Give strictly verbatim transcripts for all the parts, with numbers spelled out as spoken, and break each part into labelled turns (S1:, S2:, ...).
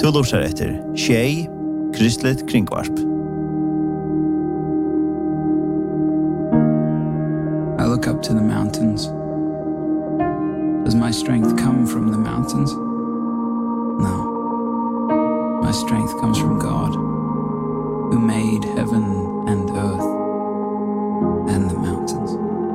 S1: Du lurer etter Tjej, Kristlet Kringvarp.
S2: I look up to the mountains. Does my strength come from the mountains? No. My strength comes from God, who made heaven and earth and the mountains.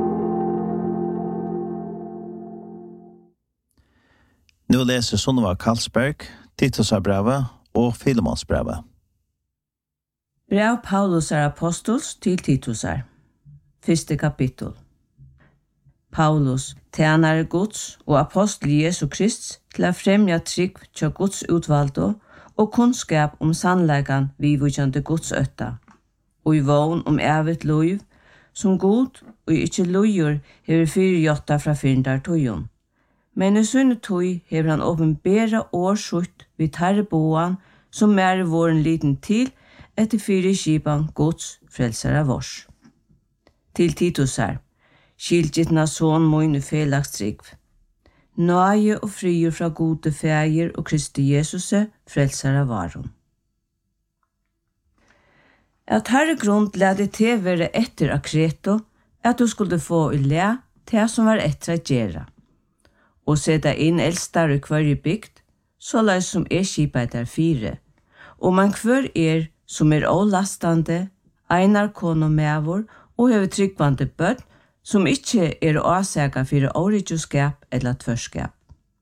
S1: Nu läser Sunniva Karlsberg, Titusarbrava och Filemonsbrava.
S3: Brev Paulus är apostels till Titusar. Fyrste kapitel. Paulus, tjänare Guds och apostel Jesu Krist till att främja trygg till Guds utvaldo och kunskap om sannläggan vidvujande Guds ötta, och i vån om evigt liv, som god och icke lojor hever fyrjotta fra fyndar tojon. Men i sunne tog hever han åpenbæra årsutt vid tarreboan, som er våren liten til, etter fyre skipan Guds frelsare vårs. Til Titusar, skilgitna son moin i felagstrygg. Nøye og frier fra gode fægir og Kristi Jesuse, frelsare varon. At herre grunn lade til være etter akreto, at du skulle få i le til som var etter at gjera, og sette inn eldstar i hver bygd, så løs som er skipet der fire, og man hver er som er ålastande, einar kono mevor, og hever tryggvande bøtt, som ikke er åsaka for årigjoskap eller tvørskap.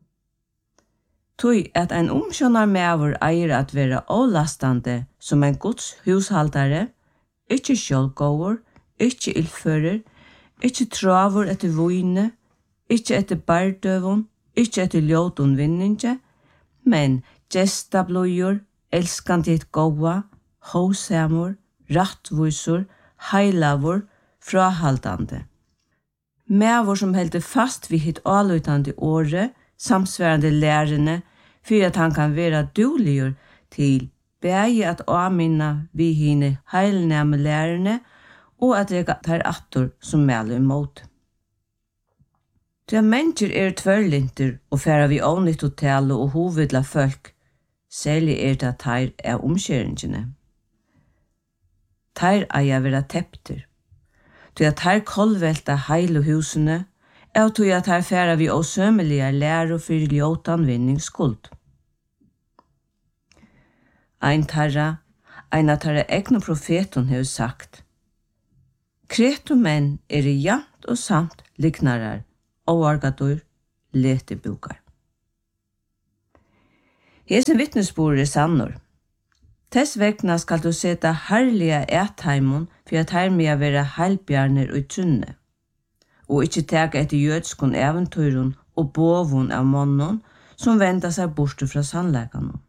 S3: Tøy at en omkjønner mevor eier at være ålastande som en Guds hushaldare, ikke sjølgåver, ikke ildfører, ikke traver etter vojne, ikke etter bardøvun, ikke etter ljøtun vinninge, men gestabløyer, elskande et gåva, håsamor, rattvusor, heilavor, frahaldande. Mevor som heldur fast vid hitt alutande åre, samsværende lærerne, for at han kan være duligur til bægi at åminna vi hine heilnæme lærerne, og at rega tar attor som mælu imot. Til mennesker er tvørlinter og færa vi ånytt og tale og hovedla folk, særlig er det at her er omkjøringene. Her eier vera tepter, til at her kolvelta heile husene, og til at her færa vi åsømelige lærer og fyrir ljótan vinningsskuld. Ein tarra, ein av tarra egna profeton hefur sagt, Kreto menn er i jamt og samt liknarar, åargadur, letebukar. Hesen vittnesbor er sannor. Tess vegna skal du seta herliga ætheimon for at her med være heilbjarner og trunne, og ikkje teka etter jødskon eventyrun og bovun av månnen som venda seg bort fra sannleikanon.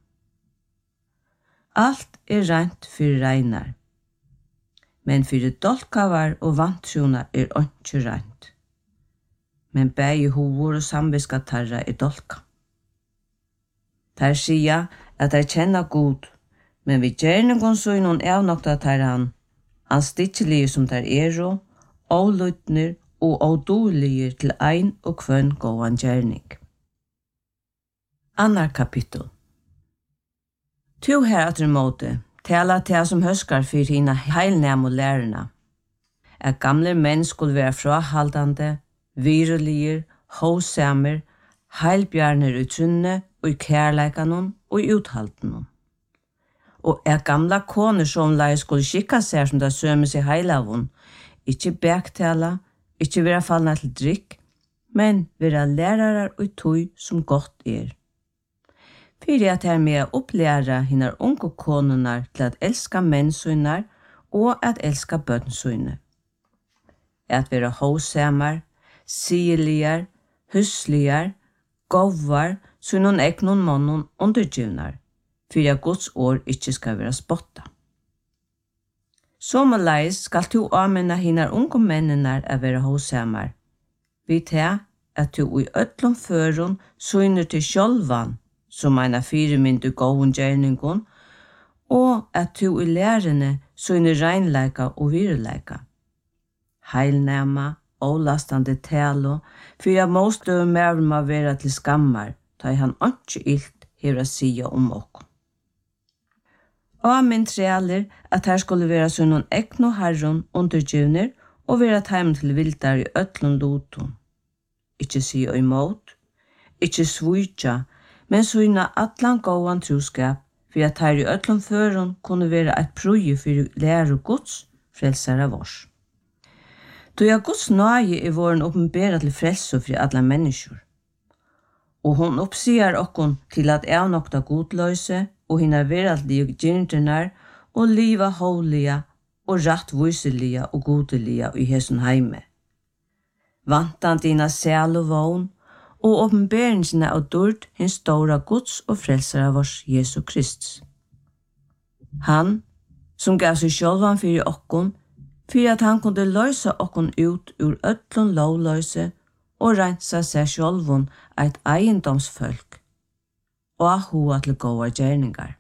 S3: Alt er rent for reinar, men for dolkavar og vantruna er ikke rent. Men bægi hovor og samviskatarra er dolka. Der sia at der kjenner god, men vi gjerningon så i noen evnokta tar han, anstittelige som der er og, ålutner og ådolige til ein og kvønn gåan gjerning. Annar kapittel. To her at remote, tala til som høskar for hina heilnæm og lærerna, at gamle menn skulle være frahaldande, virulige, håsamer, heilbjarner i trunne og i kærleikanon og i uthaltenon. Og er gamla koner som lai skulle skikka seg som det sømes i heilavun, ikkje bektala, ikkje vera fallna til drikk, men vera lærarar og tøy som godt er. Fyrir at her med å opplæra hinnar unge konunar til at elska mennsøynar og at elska bønnsøyne. At vera håsamar, sieligar, husligar, govar, sønnon eknon månnon undergivnar, fyrir at Guds år ikkje skal vera spotta. Somaleis skal du anmenna hinnar unge mennenar a vera håsamar. Vi tar at du i öllum førun søyner til sjálvan, som eina fyremyndu gåun gjerningun, og at du i lærerne søyner reinleika og virleika. Heilnæma, ålastande talo, fyrir at måstøve mer må vera til skammar, ta han ikke ilt hever a sia om okkom. Og min trealer at her skulle være sønnen ekno herron undergivner og være teimen til vildar i øtlun loton. Ikke si og imot, ikke svujtja, men søgna atlan gåan troskap, for at her i øtlun føron kunne være et prøye for lære Guds frelsare vårs. Då jeg Guds nøye er våren åpenbæra til frelse for alle mennesker. Og hon oppsier okkon til at avnokta godløse og hina veraldlige gyrnternar og liva hålige og rattviselige og godelige i hesson heime. Vantan dina sæl og vogn og åpenbæringsene av dord hins stora Guds og frelsare vårs Jesu Krist. Han, som gav seg sjálvan fyrir okkon, fyrir at han kunde løysa okkon ut ur öllun lovløyse og rensa seg sjálvun eit eiendomsfolk og hoa til gåa gjerningar.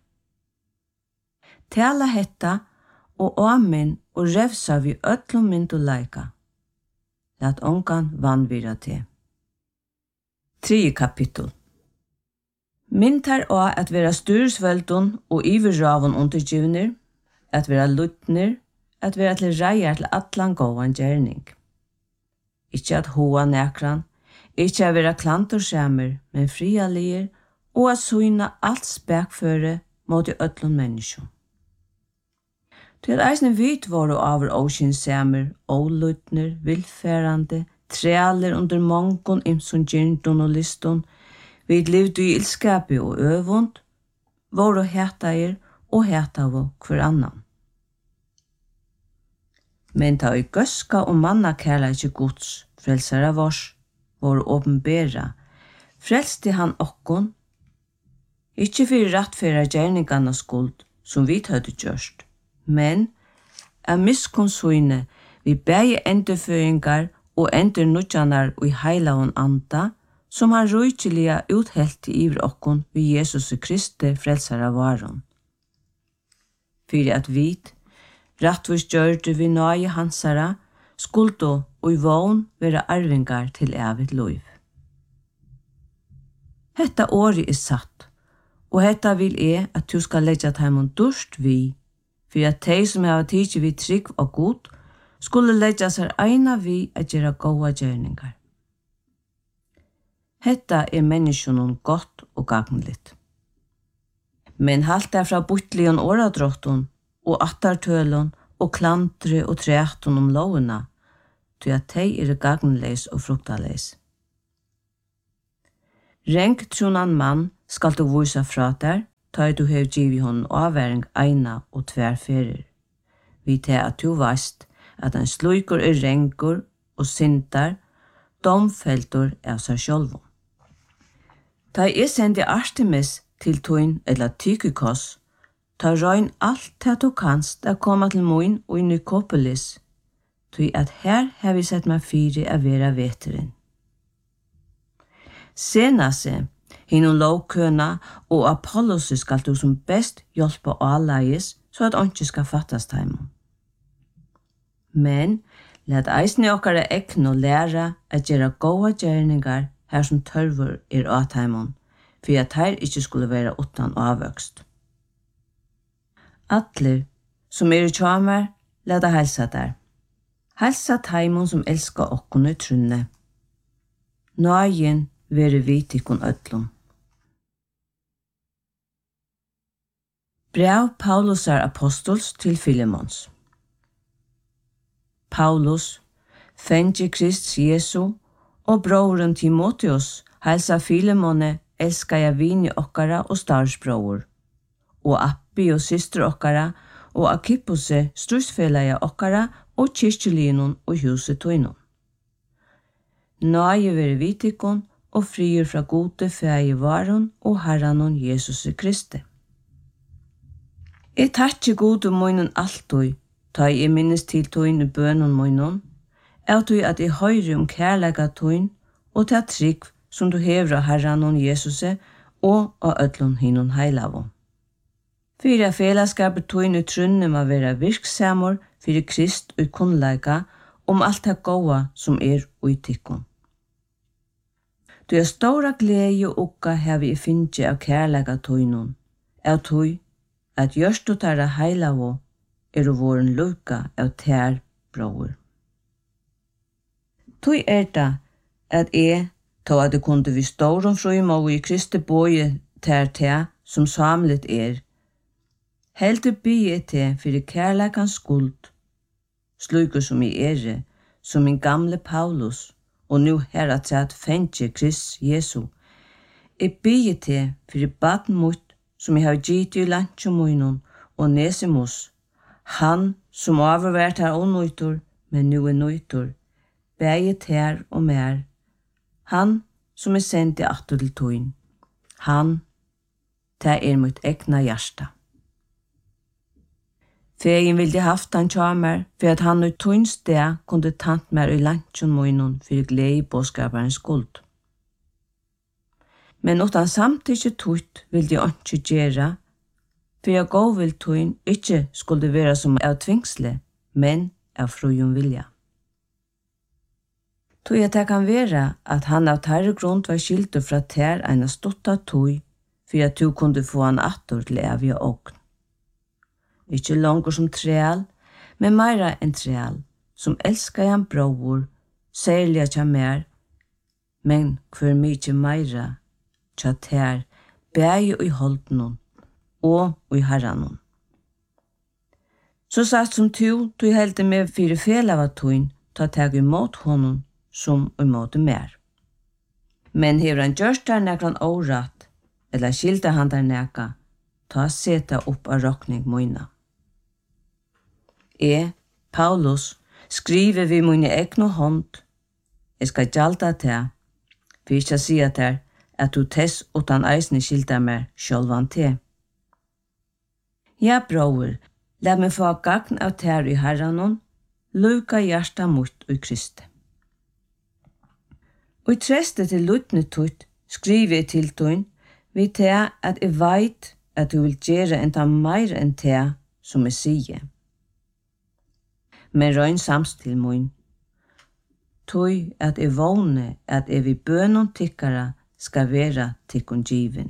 S3: Tala hetta og amen og revsa vi öllum myndu leika. Lat ongan vanvira til. Tredje kapittel. Mynd her å at vera styrsveldun og iverravun undergivner, at vera luttner, at vera til reier til atlan gåan gjerning. Ikke at hoa nekran, ikke at vera klantorskjemmer, men frialier, og at syna alt spekføre mot i ötlun menneskjum. Til at eisne vit våre over åkynnsjemmer, åluttner, vilfærande, trealer under mongon imsun gyrndun og liston, vid livdu i ilskapi og øvund, våre hetair og hetavu hver annan. Men ta i gøska og manna kærleik Guds, frelsara vårs, våre åpenbæra, frelsti han okkon, ikkje fyrir rattfæra gjerningarna skuld, som vi høyde gjørst, men er miskonsuine vi bæge endurføringar og endurnudjanar og i heilaun anda, som han rujtjelia uthelt i iver okkon vi Jesus Kristi frelsara varon. Fyrir at vit, rattvis gjørte vi nøye hansara, skuldo og i vogn være arvingar til evigt loiv. Hetta åri er satt, og hetta vil jeg at du skal leggja taimon durst vi, for at de som har tidsi vi trygg og god, skulle leggja seg eina vi at gjøre gåa gjerningar. Hetta er menneskjonen godt og gagnligt. Men halt er fra butlion åradrottun og attartølun og klantre og trætun om lovuna, til at de er gagnleis og fruktaleis. Renk trunan mann skal du vysa fra der, ta du hev givi hon avværing eina og tver ferir. Vi til at du veist at en sluikur er renkur og sintar, domfeltur av seg sjálvum. Ta jeg sendi Artemis til tuin eller Tykikos, ta røyn alt det du kanst a koma til moin og i Nikopolis, tui at her har vi sett meg fyri a vera veterin. Senase, hinnom lovkøna og Apollos skal du som best hjelpa alleies, så at onki skal fattast heimon. Men, let eisne okkara ekno læra at gjera gåa gjerningar her som tørvur er at heimon, for at her ikkje skulle være utan avvøkst. Atler, som er i tjamar, leda helsa der. Helsa taimon som elskar okkon i trunne. Nøyen vere vitikon ötlum. Brev Paulusar apostols til Filemons. Paulus, fengi Krist Jesu, og broren Timotheus, helsa Filemone, elska jeg vini okkara og starsbror, og Appi og syster okkara, og Akippose, strusfelaja okkara, og kyrkjelinon og huset toinon. Nøye vere vitikon, og frier fra gode feie varon og herranon Jesus Kristi. Jeg takkje gode moinen altoi, ta jeg minnes til toin i bønnen moinen, er tog at jeg høyre om kærlega toin, og ta trygg som du hevra herranon Jesus og av ødlon hinon heilavon. Fyra felaskapet toin i trunne må være virksamor fyrir Krist og kunnleika om alt det gåa som er uittikkon. Du er stora glede og okka her vi finnje av kærlega toinon, av tog, at gjørst og tarra heilavo er og våren lukka av tær bror. Tui er det at jeg, ta at det kunde vi ståren frøyma og i Kristi bøye tær tær som samlet er, heldur bygge til fyrir kærleikans skuld, sluker som i ere, som min gamle Paulus, og nu her at sett fengje Krist Jesu, er bygge til fyrir baden mot, som jeg har gitt i landsjomunnen, og Nesimus, han som overvært her unnøytor, men nu er nøytor, bæge tær og mer, han som er sendt i atter til tøyen, han, det er mitt egna hjärsta. Fegin vildi haft han tjamer, for at han ut tøyns det kunde tant mer i landsjon møynon for glede båskaparens skuld. Men utan samtidig tøyt vildi jeg ikke gjøre, for jeg gå vil tøyn ikke skulle være som av tvingsle, men av frujum vilja. Tøy at det kan være at han av tærre grunn var skiltet fra tær en stotta tøy, for at du kunde få han atter til evige åkn. Ikke langer som træl, men meira enn træl, som elskar han bror, særlig tja mer, men hver mykje meira tja tær, bæge i holdnon, og i herranon. Så satt som tu, du heldte med fire fel av tøyn, ta teg imot honom, som imot mer. Men hever han gjørst der nekran året, eller skilte han der neka, ta seta opp av rokning moina. Jeg, Paulus, skriver vi mine egno hånd, jeg skal gjalda til, for ikke si at her, at du tess utan eisne skilte meg sjølvan til. Ja, bror, la meg få gagn av tær i herranon, luka hjärsta mot i Kristi. Og i treste til lutne tutt skriver jeg til tøyn, vi til at jeg veit at du vil gjøre enda meir enn til som jeg sier. Men røyn samstil mun, tøy at jeg vågne at jeg vil bønon tikkara skal være tikkun given.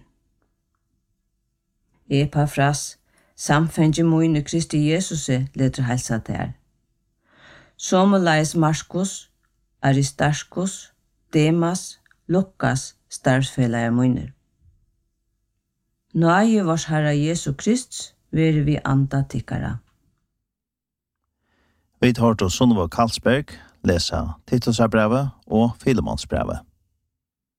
S3: Epafras, samfengi mun i Kristi Jesuse letter helsa der. Somaleis Markus, Aristarchus, Demas, Lukas, starfsfellar munner. Nøye vars Herre Jesu Krist, vere vi anda tikkara.
S1: Vi tar til Sunneva Karlsberg, lesa Titusabrevet og Filemonsbrevet.